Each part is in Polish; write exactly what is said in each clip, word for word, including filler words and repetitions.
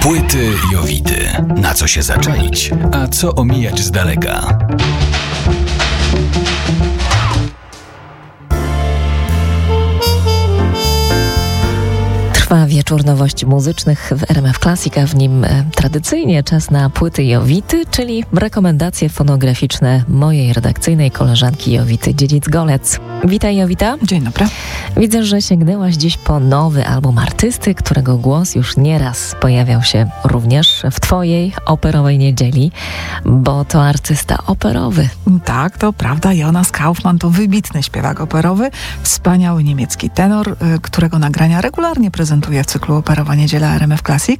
Płyty Jowity. Na co się zaczaić, a co omijać z daleka. Trwa wieczór nowości muzycznych w R M F Classic, a w nim e, tradycyjnie czas na płyty Jowity, czyli rekomendacje fonograficzne mojej redakcyjnej koleżanki Jowity Dziedzic-Golec. Witaj, Jowita. Dzień dobry. Widzę, że sięgnęłaś dziś po nowy album artysty, którego głos już nieraz pojawiał się również w twojej operowej niedzieli, bo to artysta operowy. Tak, to prawda. Jonas Kaufmann to wybitny śpiewak operowy, wspaniały niemiecki tenor, którego nagrania regularnie prezentuje w cyklu Operowa Niedziela R M F Classic.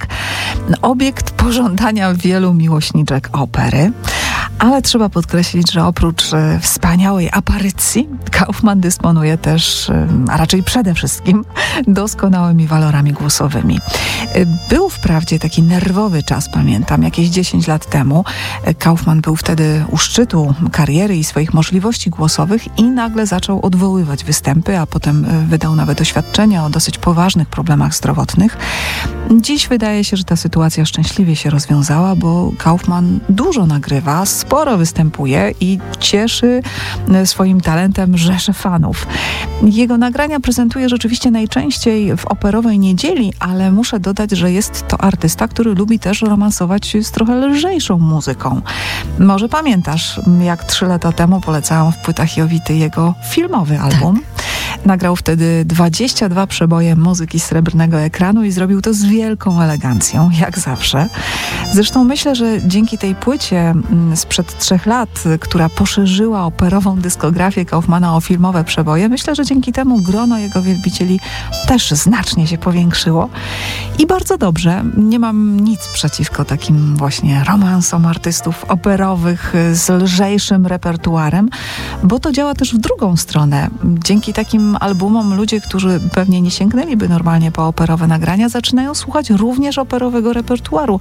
Obiekt pożądania wielu miłośniczek opery, ale trzeba podkreślić, że oprócz e, wspaniałej aparycji Kaufmann dysponuje też, e, a raczej przede wszystkim, doskonałymi walorami głosowymi. E, był wprawdzie taki nerwowy czas, pamiętam, jakieś dziesięć lat temu. E, Kaufmann był wtedy u szczytu kariery i swoich możliwości głosowych i nagle zaczął odwoływać występy, a potem e, wydał nawet oświadczenia o dosyć poważnych problemach zdrowotnych. Dziś wydaje się, że ta sytuacja szczęśliwie się rozwiązała, bo Kaufmann dużo nagrywa, sporo występuje i cieszy swoim talentem rzesze fanów. Jego nagrania prezentuje rzeczywiście najczęściej w Operowej Niedzieli, ale muszę dodać, że jest to artysta, który lubi też romansować z trochę lżejszą muzyką. Może pamiętasz, jak trzy lata temu polecałam w Płytach Jowity jego filmowy album. Tak. Nagrał wtedy dwadzieścia dwa przeboje muzyki srebrnego ekranu i zrobił to z wielką elegancją, jak zawsze. Zresztą myślę, że dzięki tej płycie sprzed trzech lat, która poszerzyła operową dyskografię Kaufmanna o filmowe przeboje, myślę, że dzięki temu grono jego wielbicieli też znacznie się powiększyło. I bardzo dobrze. Nie mam nic przeciwko takim właśnie romansom artystów operowych z lżejszym repertuarem, bo to działa też w drugą stronę. Dzięki takim albumom ludzie, którzy pewnie nie sięgnęliby normalnie po operowe nagrania, zaczynają słuchać również operowego repertuaru.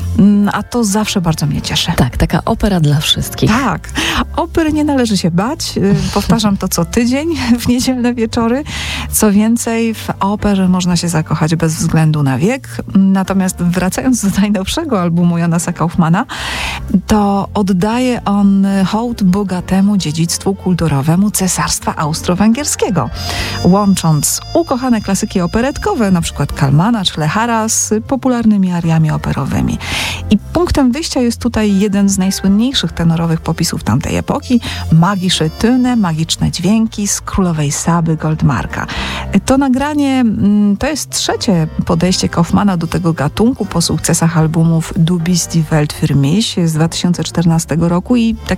A to zawsze bardzo mnie cieszy. Tak, taka opera dla wszystkich. Tak. Opery nie należy się bać. Powtarzam to co tydzień w niedzielne wieczory. Co więcej, w operze można się zakochać bez względu na wiek. Natomiast wracając do najnowszego albumu Jonasa Kaufmanna, to oddaje on hołd bogatemu dziedzictwu kulturowemu Cesarstwa Austro-Węgierskiego, łącząc ukochane klasyki operetkowe, na przykład Kalmana czy Lechara, z popularnymi ariami operowymi. I punktem wyjścia jest tutaj jeden z najsłynniejszych tenorowych popisów tamtej epoki, Magische Töne, magiczne dźwięki z Królowej Saby Goldmarka. To nagranie to jest trzecie podejście Kaufmanna do tego gatunku po sukcesach albumów Du bist die Welt für mich z dwa tysiące czternastego roku i tak